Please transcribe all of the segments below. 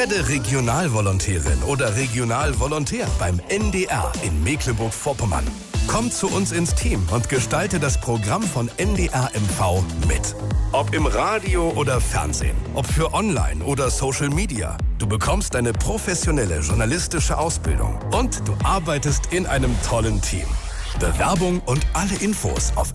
Werde Regionalvolontärin oder Regionalvolontär beim NDR in Mecklenburg-Vorpommern. Komm zu uns ins Team und gestalte das Programm von NDR MV mit. Ob im Radio oder Fernsehen, ob für Online oder Social Media. Du bekommst eine professionelle journalistische Ausbildung und du arbeitest in einem tollen Team. Bewerbung und alle Infos auf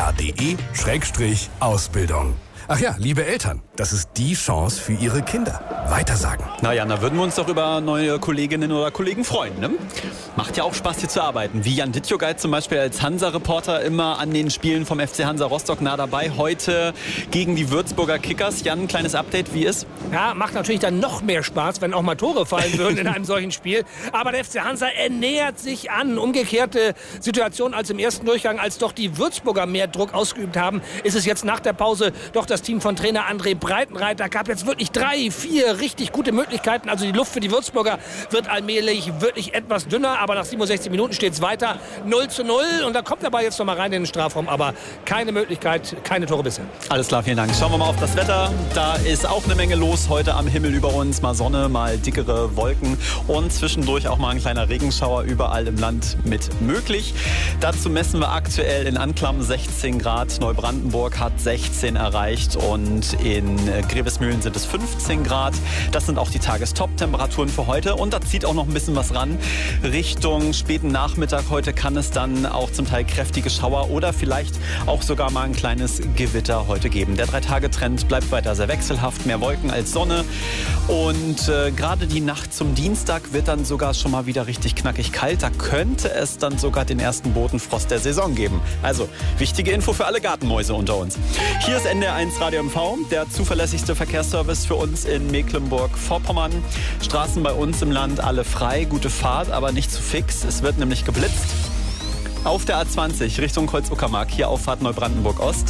ndr.de/Ausbildung. Ach ja, liebe Eltern, das ist die Chance für Ihre Kinder. Weitersagen. Naja, da würden wir uns doch über neue Kolleginnen oder Kollegen freuen, ne? Macht ja auch Spaß, hier zu arbeiten. Wie Jan Dittjogait zum Beispiel als Hansa-Reporter immer an den Spielen vom FC Hansa Rostock nah dabei. Heute gegen die Würzburger Kickers. Jan, ein kleines Update, wie ist? Ja, macht natürlich dann noch mehr Spaß, wenn auch mal Tore fallen würden in einem solchen Spiel. Aber der FC Hansa nähert sich an. Umgekehrte Situation als im ersten Durchgang, als doch die Würzburger mehr Druck ausgeübt haben, ist es jetzt nach der Pause doch das Team von Trainer André Breitenreiter. Gab jetzt wirklich 3, 4 richtig gute Möglichkeiten. Also die Luft für die Würzburger wird allmählich wirklich etwas dünner. Aber nach 67 Minuten steht es weiter 0:0. Und da kommt er aber jetzt noch mal rein in den Strafraum. Aber keine Möglichkeit, keine Tore bisher. Alles klar, vielen Dank. Schauen wir mal auf das Wetter. Da ist auch eine Menge los heute am Himmel über uns. Mal Sonne, mal dickere Wolken und zwischendurch auch mal ein kleiner Regenschauer überall im Land mit möglich. Dazu messen wir aktuell in Anklam 16 Grad. Neubrandenburg hat 16 erreicht und in Grevesmühlen sind es 15 Grad. Das sind auch die Tagestop-Temperaturen für heute und da zieht auch noch ein bisschen was ran. Richtung späten Nachmittag heute kann es dann auch zum Teil kräftige Schauer oder vielleicht auch sogar mal ein kleines Gewitter heute geben. Der 3-Tage-Trend bleibt weiter sehr wechselhaft, mehr Wolken als Sonne und gerade die Nacht zum Dienstag wird dann sogar schon mal wieder richtig knackig kalt. Da könnte es dann sogar den ersten Bodenfrost der Saison geben. Also wichtige Info für alle Gartenmäuse unter uns. Hier ist NDR 1 Radio MV, der zuverlässigste Verkehrsservice für uns in Mecklenburg-Vorpommern. Straßen bei uns im Land alle frei, gute Fahrt, aber nicht zu fix. Es wird nämlich geblitzt. Auf der A20 Richtung Kreuz-Uckermark, hier Auffahrt Neubrandenburg-Ost.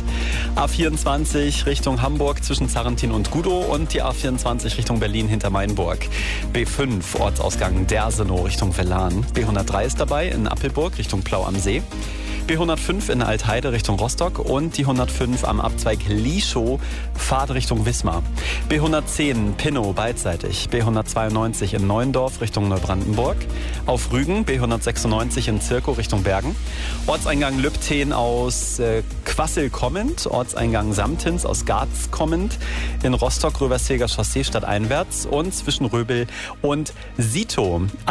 A24 Richtung Hamburg zwischen Zarrentin und Gudow und die A24 Richtung Berlin hinter Mainburg. B5 Ortsausgang Dersenow Richtung Vellan. B103 ist dabei in Appelburg Richtung Plau am See. B105 in Altheide Richtung Rostock und die 105 am Abzweig Lieschow Fahrt Richtung Wismar. B110 Pinnow beidseitig. B192 in Neuendorf Richtung Neubrandenburg. Auf Rügen B196 in Zirkow Richtung Bergen. Ortseingang Lübten aus Quassel kommend. Ortseingang Samtins aus Garz kommend. In Rostock Röverseger Chaussee stadteinwärts und zwischen Röbel und Sito.